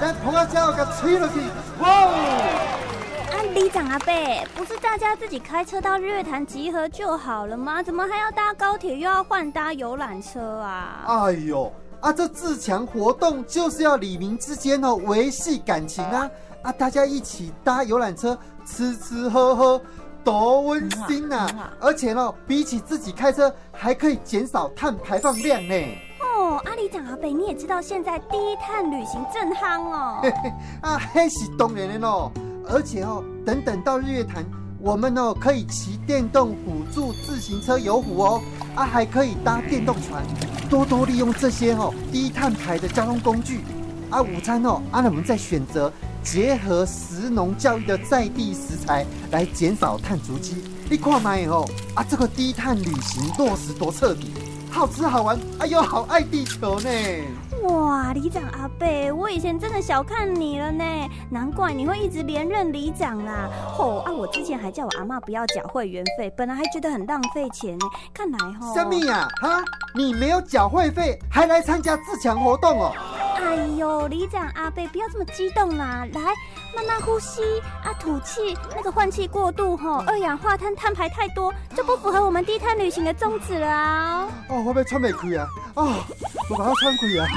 咱同阿家给吹落去，哇！ 里长阿伯，不是大家自己开车到日月潭集合就好了吗？怎么还要搭高铁，又要换搭游览车啊？ 哎呦，这自强活动就是要里民之间维系感情啊！大家一起搭游览车，吃吃喝喝，多温馨啊！而且比起自己开车，还可以减少碳排放量呢。 里长阿伯，你也知道现在低碳旅行正夯哦。 那是当然的咯。而且等到日月潭，我们可以骑电动辅助自行车游湖哦，还可以搭电动船，多多利用这些低碳排的交通工具。午餐我们再选择结合食农教育的在地食材来减少碳足迹。你看嘛这个低碳旅行落实多彻底，好吃好玩，又好爱地球呢。 哇，里长阿伯，我以前真的小看你了呢，难怪你会一直连任里长啦。我之前还叫我阿嬷不要缴会员费，本来还觉得很浪费钱呢，看来什么呀？你没有缴会费，还来参加自强活动哦？ 哎呦，里长阿伯，不要这么激动啦，来慢慢呼吸吐气，那个换气过度二氧化碳碳排太多，就不符合我们低碳旅行的宗旨了啊。 我要喘不开啊！我把它喘开啊！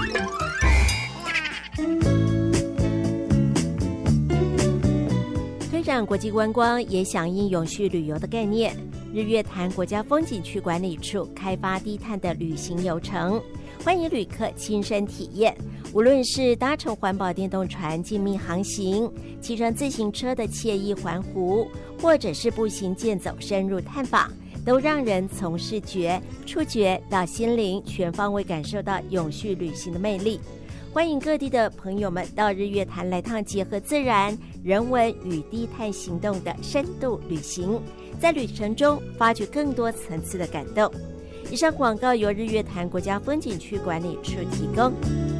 推展国际观光也响应永续旅游的概念，日月潭国家风景区管理处开发低碳的旅行游程，欢迎旅客亲身体验。无论是搭乘环保电动船静谧航行，骑乘自行车的惬意环湖，或者是步行健走深入探访，都让人从视觉、触觉到心灵全方位感受到永续旅行的魅力。欢迎各地的朋友们到日月潭来趟结合自然、人文与低碳行动的深度旅行，在旅程中发掘更多层次的感动。以上广告由日月潭国家风景区管理处提供。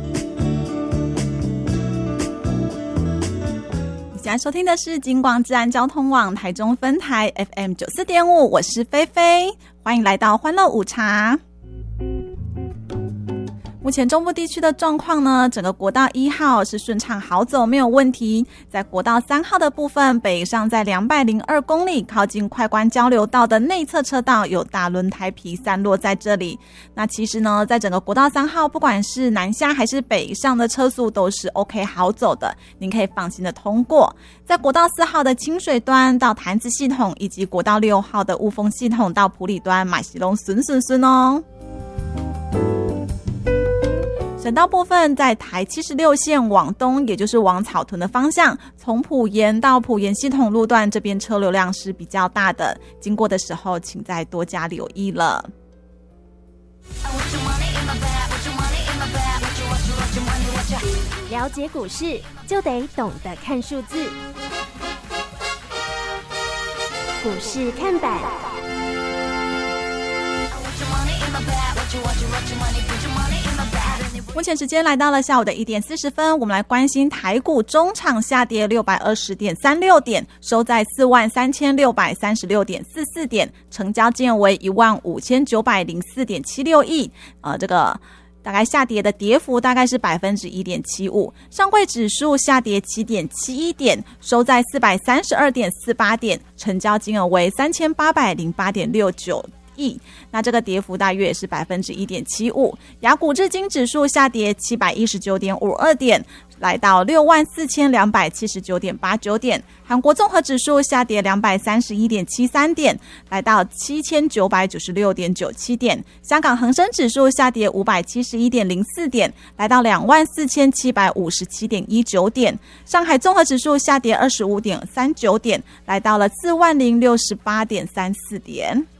现在收听的是金广治安交通网台中分台 FM 94.5，我是菲菲，欢迎来到欢乐午茶。目前中部地区的状况呢，整个国道1号是顺畅好走，没有问题。在国道3号的部分，北上在202公里，靠近快关交流道的内侧车道有大轮胎皮散落在这里。那其实呢，在整个国道3号，不管是南下还是北上的车速都是 OK 好走的，您可以放心的通过。在国道4号的清水端到潭子系统，以及国道6号的雾峰系统到埔里端，马西龙顺哦。省道部分，在台76线往东，也就是往草屯的方向，从埔盐到埔盐系统路段这边车流量是比较大的，经过的时候请再多加留意了。 了解股市就得懂得看数字，股市看板。 目前时间来到了下午的1点40分，我们来关心台股中场下跌620.36点，收在43636.44点，成交金额为15904.76亿，这个大概下跌的跌幅大概是 1.75%。上柜指数下跌 7.71 点，收在432.48点，成交金额为3808.69亿，那这个跌幅大约也是 1.75%。亚股日经指数下跌 719.52 点，来到64279.89点。韩国综合指数下跌 231.73 点，来到 7996.97 点。香港恒生指数下跌 571.04 点，来到 24757.19 点。上海综合指数下跌 25.39 点，来到了40068.34点。